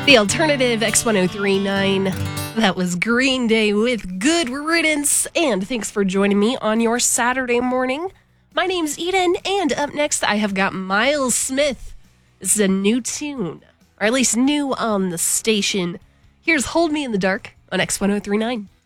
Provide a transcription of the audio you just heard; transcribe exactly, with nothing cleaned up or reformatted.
The alternative X ten thirty-nine. That was Green Day with Good Riddance. And thanks for joining me on your Saturday morning. My name's Eden, and up next I have got Miles Smith. This is a new tune, or at least new on the station. Here's Hold Me in the Dark on X ten thirty-nine.